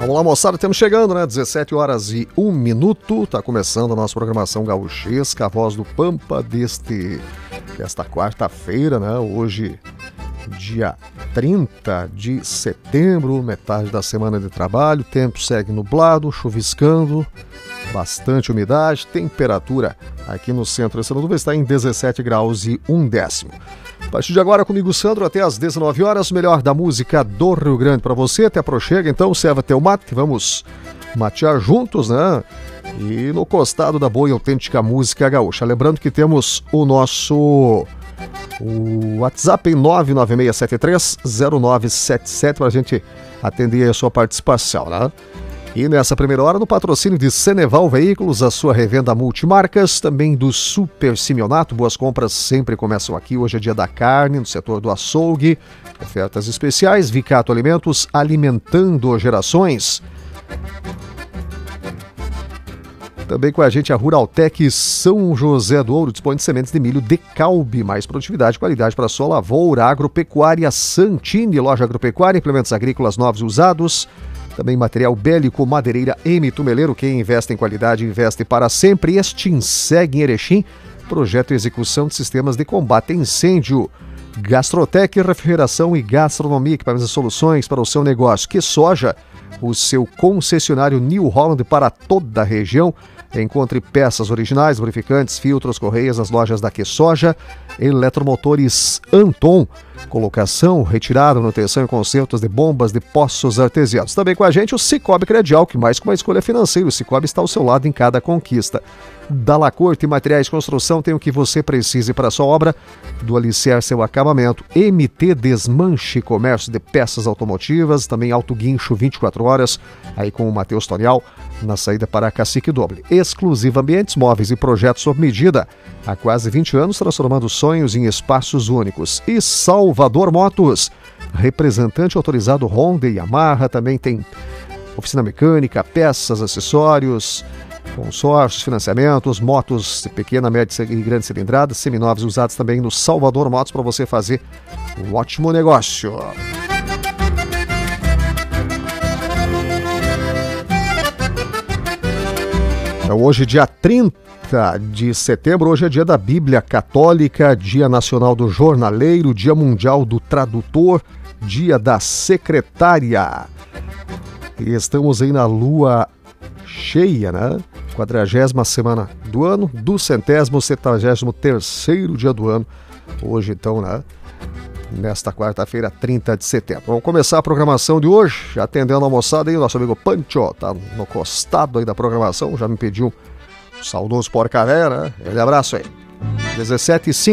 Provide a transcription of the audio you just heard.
Vamos lá, moçada, estamos chegando, né? 17 horas e 1 minuto. Tá começando a nossa programação gauchesca, a voz do Pampa desta quarta-feira, né? Hoje, dia 30 de setembro, metade da semana de trabalho. O tempo segue nublado, chuviscando, bastante umidade. Temperatura aqui no centro de Santo está em 17 graus e 1/10. A partir de agora, comigo, Sandro, até às 19 horas, o melhor da música do Rio Grande para você. Até aproxega, então, serva teu mate, vamos matear juntos, né? E no costado da boa e autêntica música gaúcha. Lembrando que temos o nosso WhatsApp em 996730977 para a gente atender a sua participação, né? E nessa primeira hora, no patrocínio de Ceneval Veículos, a sua revenda multimarcas, também do Super Simeonato. Boas compras sempre começam aqui. Hoje é dia da carne, no setor do açougue. Ofertas especiais, Vicato Alimentos, alimentando gerações. Também com a gente a Ruraltec São José do Ouro, dispõe de sementes de milho Decalbe, mais produtividade e qualidade para a sua lavoura. Agropecuária Santini, loja agropecuária, implementos agrícolas novos e usados. Também material bélico, madeireira M. Tumeleiro. Quem investe em qualidade, investe para sempre. Extinseg em Erechim, projeto e execução de sistemas de combate a incêndio. Gastrotec, refrigeração e gastronomia, equipamentos e soluções para o seu negócio. Que Soja, o seu concessionário New Holland para toda a região. Encontre peças originais, lubrificantes, filtros, correias nas lojas da Que Soja. Eletromotores Anton, colocação, retirada, manutenção e consertos de bombas de poços artesianos. Também com a gente o Cicobi Credial, que mais que uma escolha financeira, o Cicobi está ao seu lado em cada conquista. Dalacorte Materiais de Construção tem o que você precise para a sua obra, do alicerce ao acabamento. MT Desmanche, comércio de peças automotivas, também Auto Guincho 24 horas, aí com o Matheus Tonial, na saída para Cacique Doble. Exclusiva Ambientes Móveis e Projetos sob medida, há quase 20 anos transformando sonhos em espaços únicos. E Salvador Motos, representante autorizado Honda e Yamaha, também tem oficina mecânica, peças, acessórios, consórcios, financiamentos, motos de pequena, média e grande cilindrada, seminovos usados também no Salvador Motos para você fazer um ótimo negócio. Então, hoje, dia 30 de setembro, hoje é dia da Bíblia Católica, dia nacional do jornaleiro, dia mundial do tradutor, dia da secretária. E estamos aí na lua cheia, né? 40ª semana do ano, do 173º dia do ano. Hoje, então, né? Nesta quarta-feira, 30 de setembro. Vamos começar a programação de hoje, atendendo a moçada aí, o nosso amigo Pancho, tá no costado aí da programação, já me pediu um saudoso porcavé, né? Ele abraço aí. 17h05.